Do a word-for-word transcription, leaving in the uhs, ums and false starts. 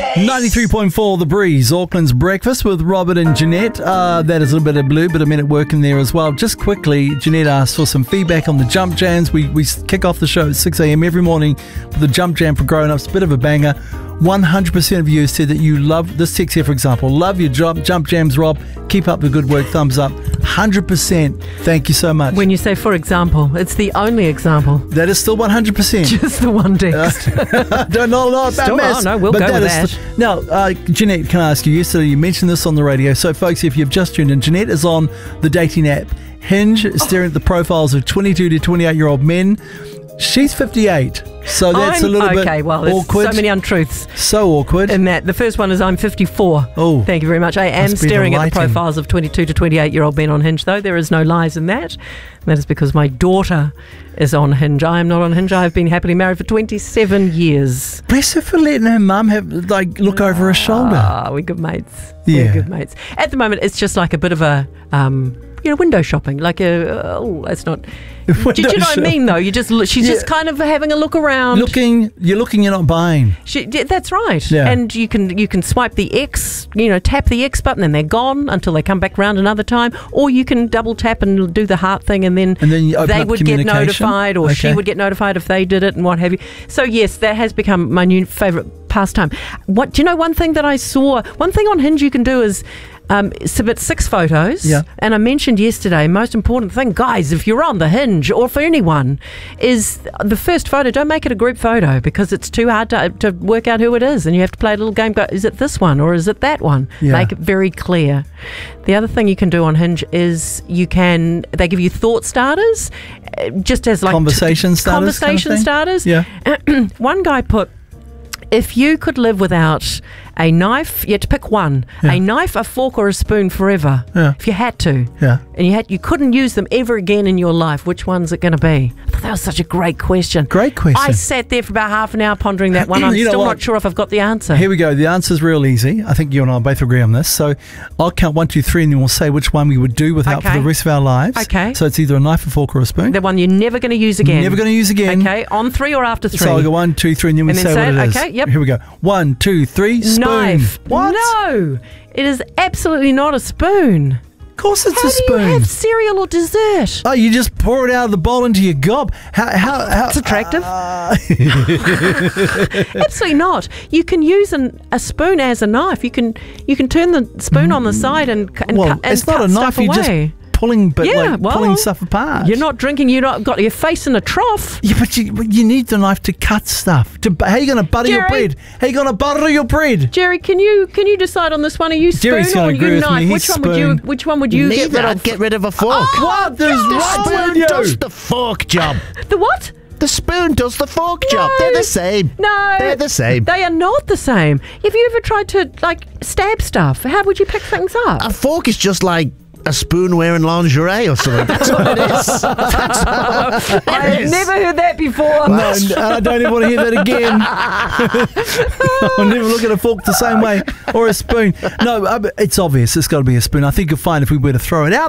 ninety-three point four The Breeze, Auckland's breakfast with Robert and Jeanette. Uh, that is a little bit of blue, but a minute work in there as well. Just quickly, Jeanette asked for some feedback on the Jump Jams. We, we kick off the show at six a.m. every morning with the Jump Jam for grown-ups. A bit of a banger. one hundred percent of you said that you love this text here, for example. Love your jump, jump Jams, Rob. Keep up the good work. Thumbs up. one hundred percent. Thank you so much. When you say, for example, it's the only example. That is still one hundred percent. Just the one text. Uh, don't know a lot about Still, maths. oh, no, we'll but go that with is that. The, now, uh, Jeanette, can I ask you, yesterday you mentioned this on the radio. So, folks, if you've just tuned in, Jeanette is on the dating app Hinge, staring at the profiles of twenty-two to twenty-eight-year-old men. She's fifty-eight, so that's I'm, a little okay, bit okay, well, there's awkward. so many untruths. So awkward. In that, the first one is I'm fifty-four. Oh, thank you very much. I am must be staring the at the lighting. profiles of twenty-two to twenty-eight-year-old men on Hinge, though. There is no lies in that. And that is because my daughter is on Hinge. I am not on Hinge. I have been happily married for twenty-seven years. Bless her for letting her mum have like look over her shoulder. Ah, we're good mates. Yeah. We're good mates. At the moment, it's just like a bit of a, um, you know, window shopping. Like a, oh, it's not. Do, do you know what I mean, though? You just, she's Yeah. just kind of having a look around. Looking, you're looking, you're not buying. She, yeah, that's right. Yeah. And you can you can swipe the X, you know, tap the X button and they're gone until they come back round another time. Or you can double tap and do the heart thing and then, And then you open they up would get communication? notified or she Okay. would get notified if they did it and what have you. So, yes, that has become my new favourite pastime. What do you know, one thing that I saw, one thing on Hinge you can do is Um, submit six photos. Yeah. And I mentioned yesterday, most important thing, guys, if you're on the Hinge or for anyone, is the first photo, don't make it a group photo because it's too hard to, to work out who it is. And you have to play a little game. Go, is it this one or is it that one? Yeah. Make it very clear. The other thing you can do on Hinge is you can, they give you thought starters, uh, just as like Conversation t- starters kind of Conversation thing? starters. Yeah. One guy put, if you could live without a knife, you had to pick one. Yeah. A knife, a fork, or a spoon forever. Yeah. If you had to. Yeah. And you had you couldn't use them ever again in your life, which one's it going to be? I thought that was such a great question. Great question. I sat there for about half an hour pondering that one. I'm You know still what? not sure if I've got the answer. Here we go. The answer's real easy. I think you and I both agree on this. So I'll count one, two, three, and then we'll say which one we would do without for Okay. the rest of our lives. Okay. So it's either a knife, a fork, or a spoon. The one you're never going to use again. Never going to use again. Okay, on three or after three? So I'll go one, two, three, and then we And then say, say what it. it is. Okay, yep. Here we go. One, two, three, spoon. Knife. What? No, it is absolutely not a spoon. Of course it's How a do spoon. you have cereal or dessert? Oh, you just pour it out of the bowl into your gob. How? How? how It's attractive. Uh, Absolutely not. You can use an, a spoon as a knife. You can you can turn the spoon on the side and, c- and well, cut and it's not cut a knife. stuff You're just away. pulling, but Yeah, like well, pulling stuff apart. You're not drinking. You're not got your face in a trough. Yeah, but you, but you need the knife to cut stuff. To how you going to butter your Jerry? bread? How you going to butter your bread? Jerry, can you can you decide on this one? Are you spoon Jerry's gonna or are agree you with me. knife? He's Which one would you spoon. Which one would you get Neither. rid I'd of? get rid of a fork. What? There's The right spoon with you. does the fork job. The what? The spoon does the fork No. job. They're the same. No, They're the same. They are not the same. Have you ever tried to like stab stuff? How would you pick things up? A fork is just like a spoon wearing lingerie or something. That's what it is. That's all it I've is. never heard that before. No, and I don't even want to hear that again. I'll never look at a fork the same way or a spoon. No, uh, it's obvious. It's got to be a spoon. I think you'll find if we were to throw it out